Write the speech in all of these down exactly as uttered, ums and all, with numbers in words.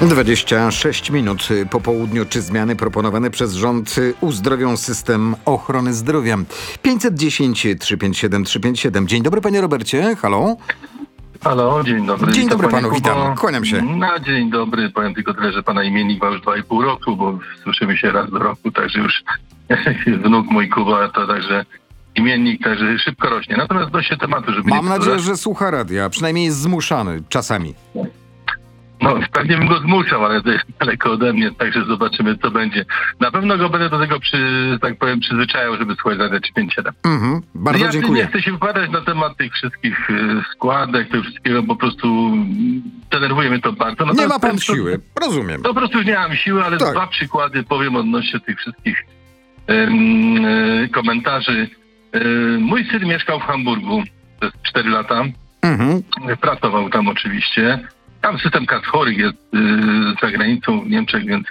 dwadzieścia sześć minut po południu. Czy zmiany proponowane przez rząd uzdrowią system ochrony zdrowia? pięćset dziesięć, trzysta pięćdziesiąt siedem, trzysta pięćdziesiąt siedem. Dzień dobry, panie Robercie. Halo. Halo, dzień dobry. Dzień dobry panu, Kubo. witam. Kłaniam się. Na dzień dobry. Powiem tylko tyle, że pana imiennik ma już dwa i pół roku, bo słyszymy się raz do roku, także już wnuk mój Kuba, to także imiennik, także szybko rośnie. Natomiast dość się tematu, żeby Mam nie nadzieję, przedłużać. że słucha radia. Przynajmniej jest zmuszany czasami. No, pewnie bym go zmuszał, ale to jest daleko ode mnie, także zobaczymy, co będzie. Na pewno go będę do tego, przy, tak powiem, przyzwyczajał, żeby słuchać radia trzysta pięćdziesiąt siedem. Mhm, bardzo ja dziękuję. nie chcę się wypowiadać na temat tych wszystkich y, składek, tego wszystkiego, po prostu mm, denerwuje mnie to bardzo. Nie Natomiast ma pan to- siły. Rozumiem. Po prostu już nie mam siły, ale Tak. dwa przykłady powiem odnośnie tych wszystkich em, e, komentarzy. E, mój syn mieszkał w Hamburgu przez cztery lata. Mhm. Pracował tam oczywiście. Tam system kas chorych jest y, za granicą w Niemczech, więc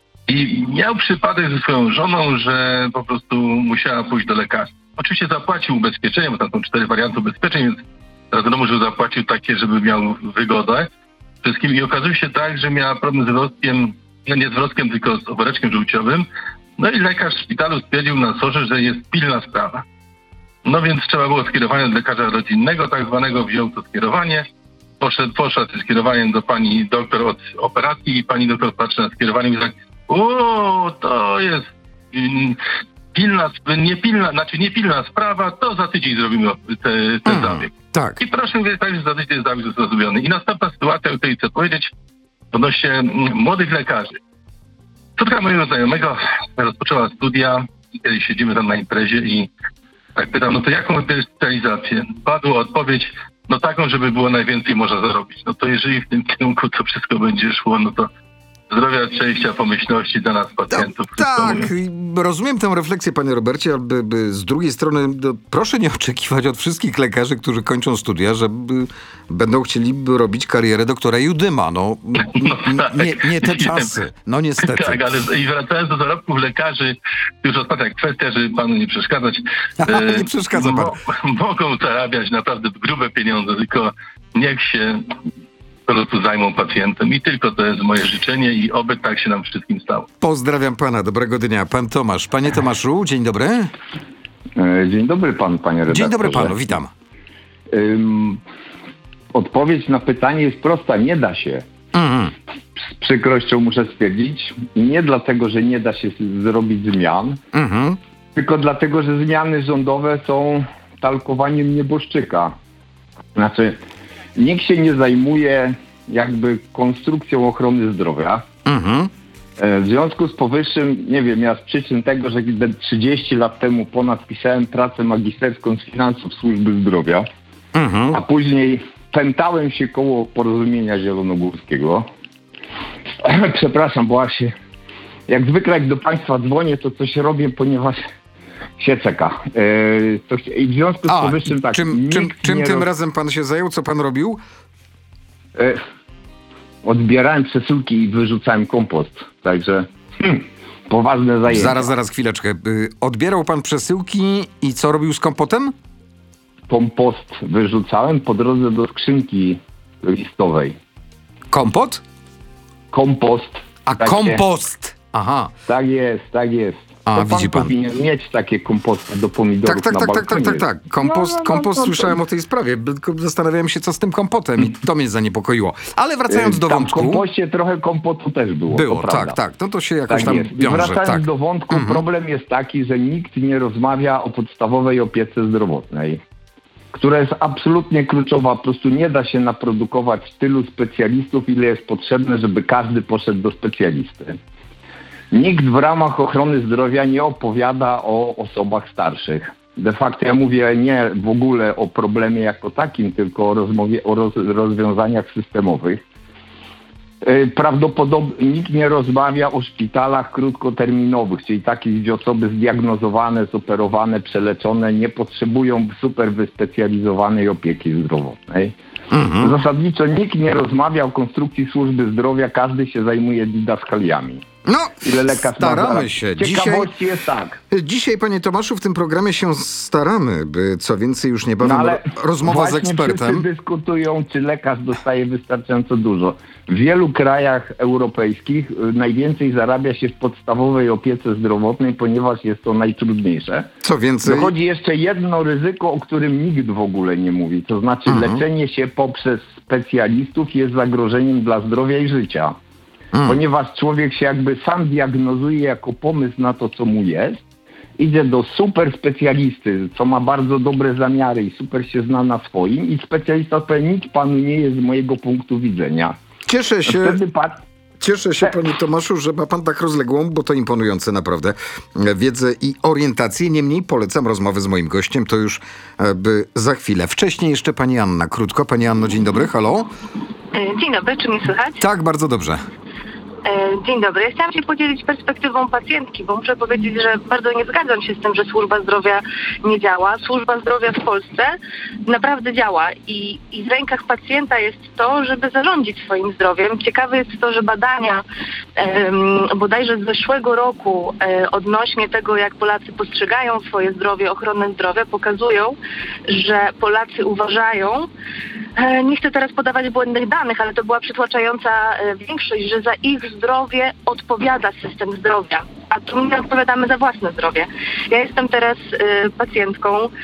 i miał przypadek ze swoją żoną, że po prostu musiała pójść do lekarza. Oczywiście zapłacił ubezpieczenie, bo tam są cztery warianty ubezpieczeń, więc wiadomo, że zapłacił takie, żeby miał wygodę wszystkim. I okazuje się tak, że miała problem z wrostkiem, no nie z wrostkiem, tylko z oboreczkiem żółciowym. No i lekarz w szpitalu stwierdził na sorze, że jest pilna sprawa. No więc trzeba było skierowania do lekarza rodzinnego, tak zwanego, wziął to skierowanie. Poszedł, poszedł ze skierowaniem do pani doktor od operacji i pani doktor patrzy na skierowanie i mówi tak: o, to jest mm, pilna, nie pilna, znaczy nie pilna sprawa, to za tydzień zrobimy te, ten Mhm. zabieg. Tak. I proszę mówić tak, że za tydzień zabieg został zrobiony. I następna sytuacja, o której chcę powiedzieć, odnośnie mm, młodych lekarzy. Córka mojego znajomego rozpoczęła studia i kiedyś siedzimy tam na imprezie i tak pytam, no to jaką wybierzesz specjalizację? Padła odpowiedź, no taką, żeby było najwięcej można zarobić. No to jeżeli w tym kierunku to wszystko będzie szło, no to zdrowia, szczęścia, pomyślności dla nas pacjentów. Tak, i rozumiem tę refleksję, panie Robercie, ale by, by z drugiej strony no, proszę nie oczekiwać od wszystkich lekarzy, którzy kończą studia, że by, będą chcieli by robić karierę doktora Judyma. No, No n- tak. nie, nie te czasy. No niestety. Tak, ale i wracając do zarobków lekarzy, już ostatnia kwestia, żeby panu nie przeszkadzać. Nie e, przeszkadza pan. mo- Mogą zarabiać naprawdę grube pieniądze, tylko niech się po prostu zajmą pacjentem. I tylko to jest moje życzenie i oby tak się nam wszystkim stało. Pozdrawiam pana, dobrego dnia. Pan Tomasz. Panie Tomaszu, dzień dobry. E, Dzień dobry pan, panie redaktorze. Dzień dobry panu, witam. Ym, odpowiedź na pytanie jest prosta, nie da się. Mhm. Z przykrością muszę stwierdzić. I nie dlatego, że nie da się z- zrobić zmian, Mhm. tylko dlatego, że zmiany rządowe są talkowaniem nieboszczyka. Znaczy, nikt się nie zajmuje jakby konstrukcją ochrony zdrowia. Mhm. E, W związku z powyższym, nie wiem, ja z przyczyn tego, że gdy trzydzieści lat temu ponad pisałem pracę magisterską z finansów służby zdrowia, Mhm. a później pętałem się koło Porozumienia Zielonogórskiego. Przepraszam, bo ja się, jak zwykle jak do państwa dzwonię, to coś robię, ponieważ się czeka. E, to, chci- I w związku z A, powyższym tak... czym, nikt czym, czym nie tym roz- razem pan się zajął? Co pan robił? E, odbierałem przesyłki i wyrzucałem kompost. Także hmm, poważne zajęcie. Zaraz, zaraz, chwileczkę. Y, Odbierał pan przesyłki i co robił z kompotem? Kompost wyrzucałem po drodze do skrzynki listowej. Kompot? Kompost. A Takie- kompost! Aha. Tak jest, tak jest. A, To pan widzi pan. powinien mieć takie komposty do pomidorów Tak, tak, na tak, tak, tak, balkonie. tak, tak. Kompost, No, no, kompost no, to- słyszałem o tej sprawie, tylko zastanawiałem się, co z tym kompotem i to mnie zaniepokoiło. Ale wracając do Tam wątku... W kompoście trochę kompotu też było. Było, to tak, prawda. tak. No to się jakoś Tak tam jest. I wiąże. wracając Tak. do wątku, Mhm. problem jest taki, że nikt nie rozmawia o podstawowej opiece zdrowotnej, która jest absolutnie kluczowa. Po prostu nie da się naprodukować tylu specjalistów, ile jest potrzebne, żeby każdy poszedł do specjalisty. Nikt w ramach ochrony zdrowia nie opowiada o osobach starszych. De facto ja mówię nie w ogóle o problemie jako takim, tylko o, rozmowie, o roz, rozwiązaniach systemowych. Yy, Prawdopodobnie nikt nie rozmawia o szpitalach krótkoterminowych, czyli takich, gdzie osoby zdiagnozowane, zoperowane, przeleczone nie potrzebują super wyspecjalizowanej opieki zdrowotnej. Mhm. Zasadniczo nikt nie rozmawia o konstrukcji służby zdrowia, każdy się zajmuje didaskaliami. No, ile lekarz ma staramy zarabiać. się. Ciekawości Dzisiaj, jest tak. dzisiaj, panie Tomaszu, w tym programie się staramy, by co więcej już niebawem No, ale ro- rozmowa z właśnie ekspertem. wszyscy dyskutują, czy lekarz dostaje wystarczająco dużo. W wielu krajach europejskich y, najwięcej zarabia się w podstawowej opiece zdrowotnej, ponieważ jest to najtrudniejsze. Co więcej, Dochodzi jeszcze jedno ryzyko, o którym nikt w ogóle nie mówi. To znaczy Mhm. leczenie się poprzez specjalistów jest zagrożeniem dla zdrowia i życia. Mhm. Ponieważ człowiek się jakby sam diagnozuje jako pomysł na to, co mu jest, idzie do super specjalisty, co ma bardzo dobre zamiary i super się zna na swoim, i specjalista powie, nic panu nie jest z mojego punktu widzenia. cieszę się, Wtedy pan... cieszę się, panie Tomaszu, że ma pan tak rozległą, bo to imponujące naprawdę, wiedzę i orientację. Niemniej polecam rozmowę z moim gościem, to już e, by za chwilę. Wcześniej jeszcze pani Anna, krótko. Pani Anno, dzień dobry, halo? Dzień dobry, czy mnie słychać? Tak, bardzo dobrze. E, Dzień dobry. Ja chciałam się podzielić perspektywą pacjentki, bo muszę powiedzieć, że bardzo nie zgadzam się z tym, że służba zdrowia nie działa. Służba zdrowia w Polsce naprawdę działa i, i w rękach pacjenta jest to, żeby zarządzić swoim zdrowiem. Ciekawe jest to, że badania em, bodajże z zeszłego roku e, odnośnie tego, jak Polacy postrzegają swoje zdrowie, ochronę zdrowia, pokazują, że Polacy uważają, e, nie chcę teraz podawać błędnych danych, ale to była przytłaczająca e, większość, że za ich zdrowie odpowiada system zdrowia, a tu my odpowiadamy za własne zdrowie. Ja jestem teraz e, pacjentką e,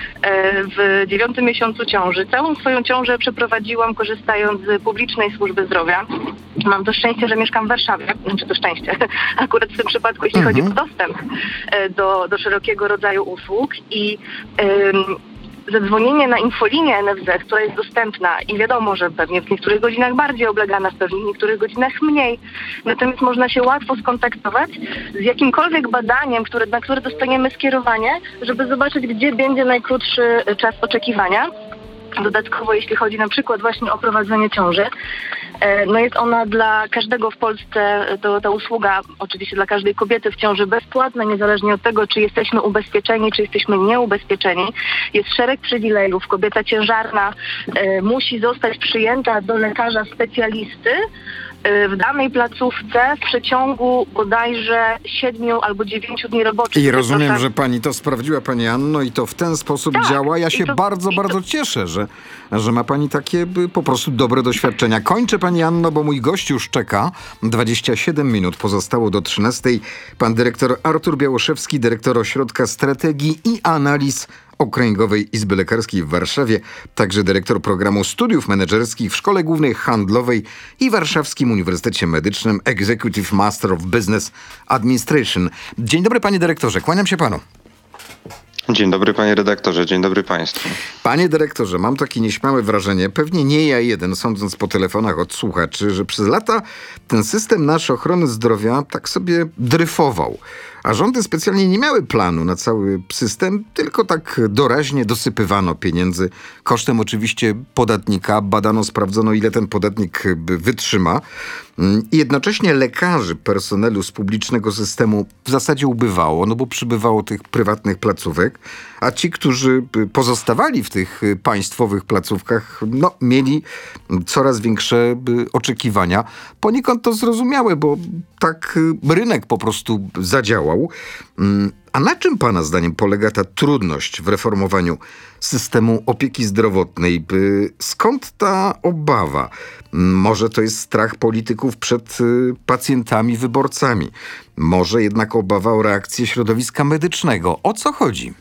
w dziewiątym miesiącu ciąży. Całą swoją ciążę przeprowadziłam korzystając z publicznej służby zdrowia. Mam to szczęście, że mieszkam w Warszawie, znaczy to szczęście, akurat w tym przypadku, jeśli Mhm. chodzi o dostęp e, do, do szerokiego rodzaju usług i em, zadzwonienie na infolinię N F Z, która jest dostępna i wiadomo, że pewnie w niektórych godzinach bardziej oblegana, pewnie w niektórych godzinach mniej. Natomiast można się łatwo skontaktować z jakimkolwiek badaniem, które, na które dostaniemy skierowanie, żeby zobaczyć, gdzie będzie najkrótszy czas oczekiwania. Dodatkowo, jeśli chodzi na przykład właśnie o prowadzenie ciąży, e, no jest ona dla każdego w Polsce, to, ta usługa oczywiście dla każdej kobiety w ciąży bezpłatna, niezależnie od tego, czy jesteśmy ubezpieczeni, czy jesteśmy nieubezpieczeni. Jest szereg przywilejów. Kobieta ciężarna e, musi zostać przyjęta do lekarza specjalisty e, w danej placówce w przeciągu bodajże siedmiu albo dziewięciu dni roboczych. I rozumiem, Przepraszam. że pani to sprawdziła, pani Anno, i to w ten sposób Tak, działa. Ja i się to- bardzo, i to- bardzo cieszę, że, że ma pani takie by, po prostu dobre doświadczenia. Kończę, pani Anno, bo mój gość już czeka. dwadzieścia siedem minut pozostało do trzynastej. Pan dyrektor Artur Białoszewski, dyrektor Ośrodka Strategii i Analiz Okręgowej Izby Lekarskiej w Warszawie, także dyrektor programu studiów menedżerskich w Szkole Głównej Handlowej i Warszawskim Uniwersytecie Medycznym Executive Master of Business Administration. Dzień dobry, panie dyrektorze, kłaniam się panu. Dzień dobry, panie redaktorze, dzień dobry państwu. Panie dyrektorze, mam takie nieśmiałe wrażenie, pewnie nie ja jeden, sądząc po telefonach od słuchaczy, że przez lata ten system nasz ochrony zdrowia tak sobie dryfował. A rządy specjalnie nie miały planu na cały system, tylko tak doraźnie dosypywano pieniędzy. Kosztem oczywiście podatnika. Badano, sprawdzono, ile ten podatnik wytrzyma. I jednocześnie lekarzy, personelu z publicznego systemu w zasadzie ubywało, no bo przybywało tych prywatnych placówek, a ci, którzy pozostawali w tych państwowych placówkach, no, mieli coraz większe oczekiwania. Poniekąd to zrozumiałe, bo tak rynek po prostu zadziałał. A na czym pana zdaniem polega ta trudność w reformowaniu systemu opieki zdrowotnej? Skąd ta obawa? Może to jest strach polityków przed pacjentami, wyborcami. Może jednak obawa o reakcję środowiska medycznego. O co chodzi?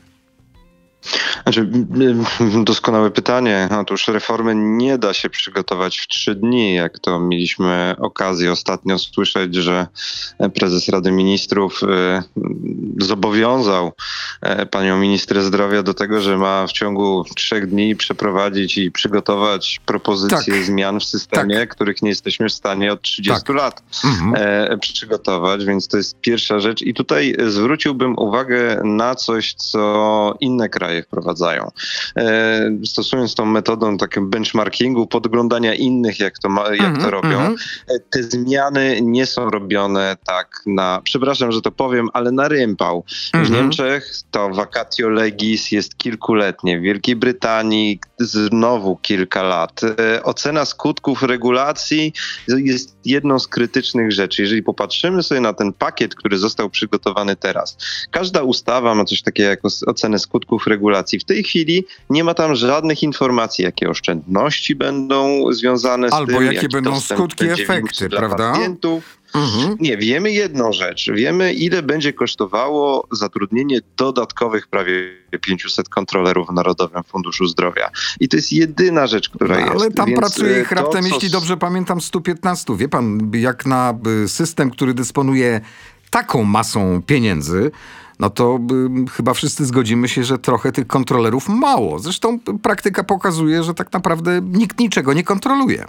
Znaczy, doskonałe pytanie. Otóż reformy nie da się przygotować w trzy dni, jak to mieliśmy okazję ostatnio słyszeć, że prezes Rady Ministrów zobowiązał panią minister zdrowia do tego, że ma w ciągu trzech dni przeprowadzić i przygotować propozycje Tak. zmian w systemie, Tak. których nie jesteśmy w stanie od trzydziestu Tak. lat Mhm. e, przygotować, więc to jest pierwsza rzecz. I tutaj zwróciłbym uwagę na coś, co inne kraje kraje wprowadzają. E, stosując tą metodą takiego benchmarkingu, podglądania innych, jak to, ma, jak Mhm, to robią, mhm. e, te zmiany nie są robione tak na, przepraszam, że to powiem, ale na rympał. W Mhm. Niemczech to vacatio legis jest kilkuletnie, w Wielkiej Brytanii znowu kilka lat. E, ocena skutków regulacji jest jedną z krytycznych rzeczy. Jeżeli popatrzymy sobie na ten pakiet, który został przygotowany teraz, każda ustawa ma coś takiego jak ocenę skutków regulacji. W tej chwili nie ma tam żadnych informacji, jakie oszczędności będą związane z Albo tym, jakie jaki będą dostęp skutki, będzie efekty, większy dla prawda? pacjentów. Mhm. Nie, wiemy jedną rzecz. Wiemy, ile będzie kosztowało zatrudnienie dodatkowych prawie pięciuset kontrolerów w Narodowym Funduszu Zdrowia. I to jest jedyna rzecz, która No, jest. ale tam Więc, pracuje e, ich to, raptem, co jeśli s- dobrze pamiętam, stu piętnastu. Wie pan, jak na y, system, który dysponuje taką masą pieniędzy, no to y, chyba wszyscy zgodzimy się, że trochę tych kontrolerów mało. Zresztą y, praktyka pokazuje, że tak naprawdę nikt niczego nie kontroluje.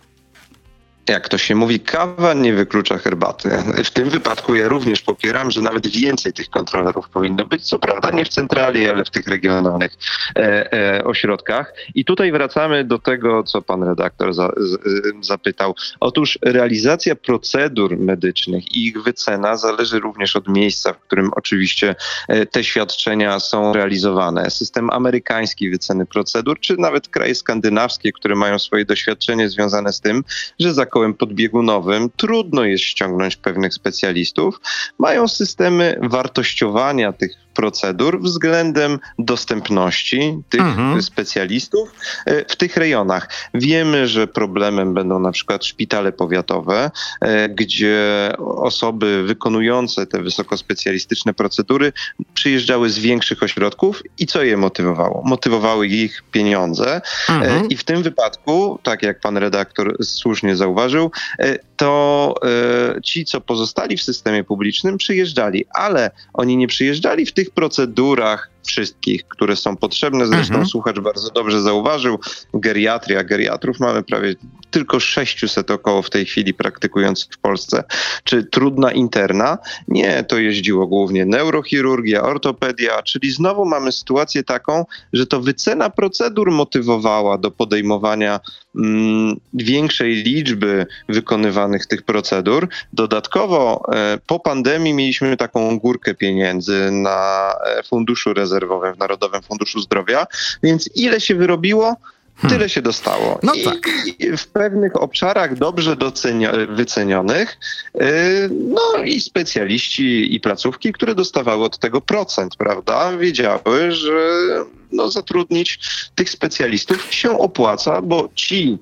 Jak to się mówi, kawa nie wyklucza herbaty. W tym wypadku ja również popieram, że nawet więcej tych kontrolerów powinno być. Co prawda nie w centrali, ale w tych regionalnych e, e, ośrodkach. I tutaj wracamy do tego, co pan redaktor za, z, zapytał. Otóż realizacja procedur medycznych i ich wycena zależy również od miejsca, w którym oczywiście e, te świadczenia są realizowane. System amerykański wyceny procedur, czy nawet kraje skandynawskie, które mają swoje doświadczenie związane z tym, że za kołem podbiegunowym trudno jest ściągnąć pewnych specjalistów, mają systemy wartościowania tych procedur względem dostępności tych Mhm. specjalistów e, w tych rejonach. Wiemy, że problemem będą na przykład szpitale powiatowe, e, gdzie osoby wykonujące te wysokospecjalistyczne procedury przyjeżdżały z większych ośrodków i co je motywowało? Motywowały ich pieniądze e, Mhm. i w tym wypadku, tak jak pan redaktor słusznie zauważył, e, to e, ci, co pozostali w systemie publicznym, przyjeżdżali, ale oni nie przyjeżdżali w tych procedurach wszystkich, które są potrzebne. Zresztą Mhm. słuchacz bardzo dobrze zauważył, geriatria, geriatrów mamy prawie tylko sześciuset około w tej chwili praktykujących w Polsce. Czy trudna interna? Nie, to jeździło głównie neurochirurgia, ortopedia, czyli znowu mamy sytuację taką, że to wycena procedur motywowała do podejmowania mm, większej liczby wykonywanych tych procedur. Dodatkowo e, po pandemii mieliśmy taką górkę pieniędzy na e, funduszu rezerwowym w Narodowym Funduszu Zdrowia, więc ile się wyrobiło, tyle się dostało. No I, tak. I w pewnych obszarach dobrze docenio- wycenionych, yy, no i specjaliści i placówki, które dostawały od tego procent, prawda, wiedziały, że no, zatrudnić tych specjalistów się opłaca, bo ci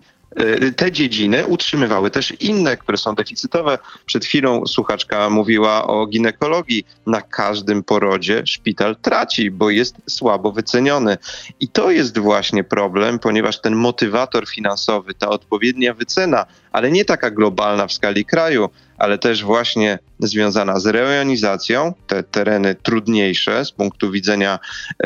te dziedziny utrzymywały też inne, które są deficytowe. Przed chwilą słuchaczka mówiła o ginekologii. Na każdym porodzie szpital traci, bo jest słabo wyceniony. I to jest właśnie problem, ponieważ ten motywator finansowy, ta odpowiednia wycena, ale nie taka globalna w skali kraju, ale też właśnie związana z rejonizacją, te tereny trudniejsze z punktu widzenia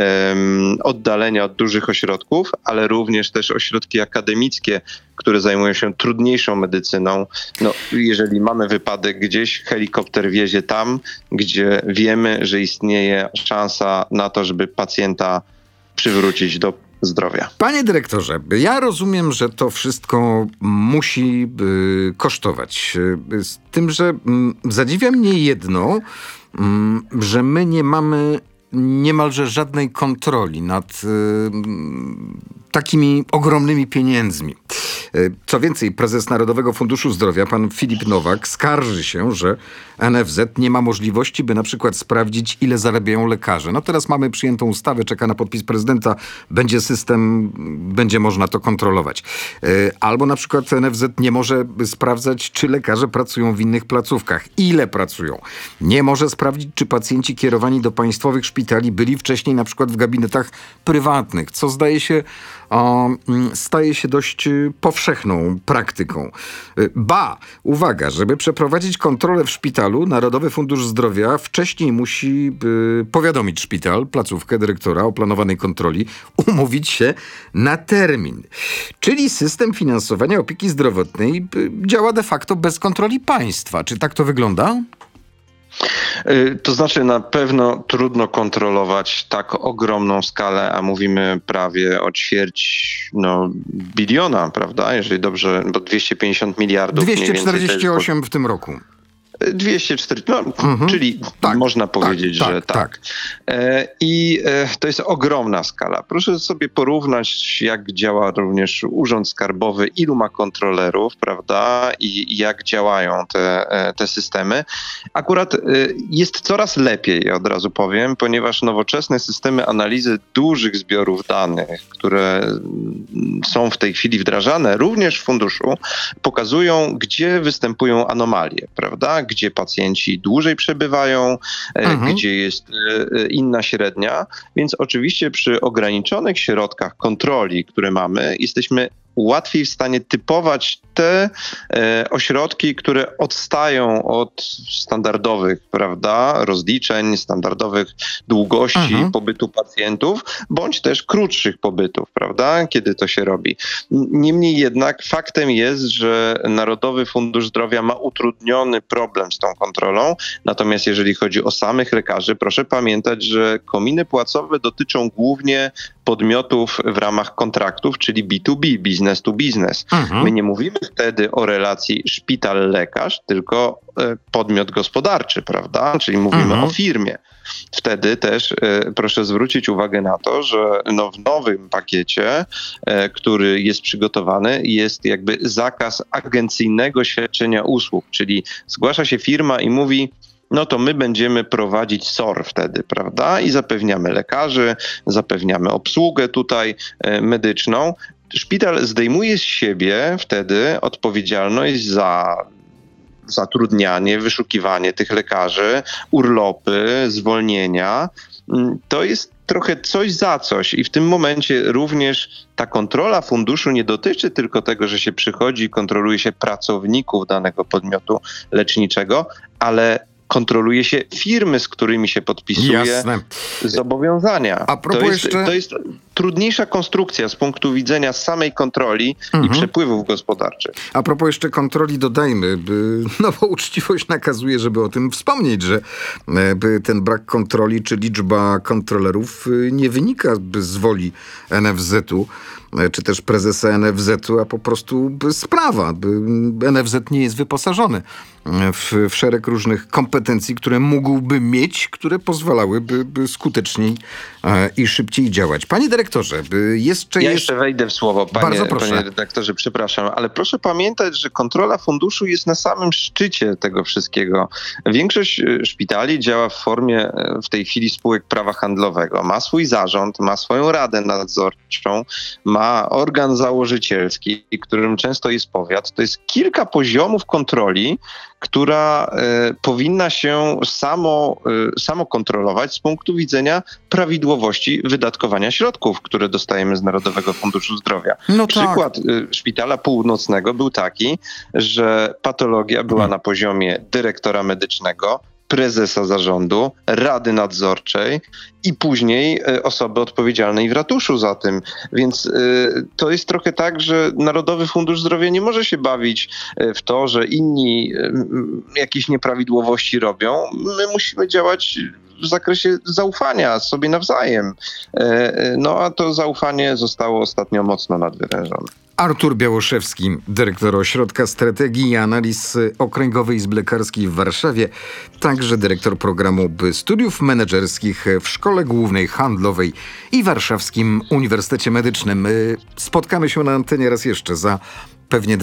um, oddalenia od dużych ośrodków, ale również też ośrodki akademickie, które zajmują się trudniejszą medycyną. No, jeżeli mamy wypadek gdzieś, helikopter wiezie tam, gdzie wiemy, że istnieje szansa na to, żeby pacjenta przywrócić do zdrowia. Panie dyrektorze, ja rozumiem, że to wszystko musi y, kosztować. Y, z tym, że y, zadziwia mnie jedno, y, że my nie mamy niemalże żadnej kontroli nad y, takimi ogromnymi pieniędzmi. Y, co więcej, prezes Narodowego Funduszu Zdrowia, pan Filip Nowak, skarży się, że N F Z nie ma możliwości, by na przykład sprawdzić, ile zarabiają lekarze. No teraz mamy przyjętą ustawę, czeka na podpis prezydenta, będzie system, będzie można to kontrolować. Y, albo na przykład N F Z nie może sprawdzać, czy lekarze pracują w innych placówkach, ile pracują. Nie może sprawdzić, czy pacjenci kierowani do państwowych szpitali byli wcześniej na przykład w gabinetach prywatnych, co zdaje się o, staje się dość powszechną praktyką. Ba, uwaga, żeby przeprowadzić kontrolę w szpitalu, Narodowy Fundusz Zdrowia wcześniej musi y, powiadomić szpital, placówkę, dyrektora o planowanej kontroli, umówić się na termin. Czyli system finansowania opieki zdrowotnej y, działa de facto bez kontroli państwa. Czy tak to wygląda? Y, To znaczy na pewno trudno kontrolować tak ogromną skalę, a mówimy prawie o ćwierć no, biliona, prawda? Jeżeli dobrze, bo dwieście pięćdziesiąt miliardów mniej dwieście więcej to czterdzieści jest osiem w tym roku. dwieście czterdzieści, no, Mhm. czyli Tak, można powiedzieć, tak, że tak, tak. E, I e, to jest ogromna skala. Proszę sobie porównać, jak działa również Urząd Skarbowy, ilu ma kontrolerów, prawda, i jak działają te, e, te systemy. Akurat e, jest coraz lepiej, od razu powiem, ponieważ nowoczesne systemy analizy dużych zbiorów danych, które mm, są w tej chwili wdrażane, również w funduszu, pokazują, gdzie występują anomalie, prawda? Gdzie pacjenci dłużej przebywają, e, Mhm. gdzie jest e, e, inna średnia. Więc oczywiście przy ograniczonych środkach kontroli, które mamy, jesteśmy łatwiej w stanie typować te e, ośrodki, które odstają od standardowych, prawda, rozliczeń, standardowych długości Mhm. pobytu pacjentów, bądź też krótszych pobytów, prawda, kiedy to się robi. N- Niemniej jednak faktem jest, że Narodowy Fundusz Zdrowia ma utrudniony problem z tą kontrolą, natomiast jeżeli chodzi o samych lekarzy, proszę pamiętać, że kominy płacowe dotyczą głównie podmiotów w ramach kontraktów, czyli B dwa B, business to business. Mhm. My nie mówimy wtedy o relacji szpital-lekarz, tylko e, podmiot gospodarczy, prawda? Czyli mówimy Mhm. o firmie. Wtedy też e, proszę zwrócić uwagę na to, że no, w nowym pakiecie, e, który jest przygotowany, jest jakby zakaz agencyjnego świadczenia usług, czyli zgłasza się firma i mówi: no to my będziemy prowadzić S O R wtedy, prawda? I zapewniamy lekarzy, zapewniamy obsługę tutaj e, medyczną. Szpital zdejmuje z siebie wtedy odpowiedzialność za zatrudnianie, wyszukiwanie tych lekarzy, urlopy, zwolnienia. Mm, To jest trochę coś za coś i w tym momencie również ta kontrola funduszu nie dotyczy tylko tego, że się przychodzi i kontroluje się pracowników danego podmiotu leczniczego, ale kontroluje się firmy, z którymi się podpisuje Jasne. zobowiązania. A propos to, jest, jeszcze- to jest trudniejsza konstrukcja z punktu widzenia samej kontroli Mhm. i przepływów gospodarczych. A propos jeszcze kontroli dodajmy, by, no bo uczciwość nakazuje, żeby o tym wspomnieć, że e, by ten brak kontroli czy liczba kontrolerów e, nie wynika by z woli N F Z-u, e, czy też prezesa N F Z-u, a po prostu by sprawa, by N F Z nie jest wyposażony e, w, w szereg różnych kompetencji, które mógłby mieć, które pozwalałyby by skuteczniej e, i szybciej działać. Panie dyrektorze, by jeszcze Ja jest... jeszcze wejdę w słowo, panie, Bardzo proszę. panie redaktorze, przepraszam, ale proszę pamiętać, że kontrola funduszu jest na samym szczycie tego wszystkiego. Większość e, szpitali działa w formie e, w tej chwili spółek prawa handlowego. Ma swój zarząd, ma swoją radę nadzorczą, ma organ założycielski, którym często jest powiat. To jest kilka poziomów kontroli, która e, powinna się samo, e, samo kontrolować z punktu widzenia prawidłowości wydatkowania środków, które dostajemy z Narodowego Funduszu Zdrowia. No tak. Przykład y, Szpitala Północnego był taki, że patologia była na poziomie dyrektora medycznego, prezesa zarządu, rady nadzorczej i później y, osoby odpowiedzialnej w ratuszu za tym. Więc y, to jest trochę tak, że Narodowy Fundusz Zdrowia nie może się bawić y, w to, że inni y, jakieś nieprawidłowości robią. My musimy działać w zakresie zaufania sobie nawzajem. E, e, No a to zaufanie zostało ostatnio mocno nadwyrężone. Artur Białoszewski, dyrektor Ośrodka Strategii i Analiz Okręgowej Izby Lekarskiej w Warszawie, także dyrektor programu studiów menedżerskich w Szkole Głównej Handlowej i Warszawskim Uniwersytecie Medycznym. Spotkamy się na antenie raz jeszcze za pewnie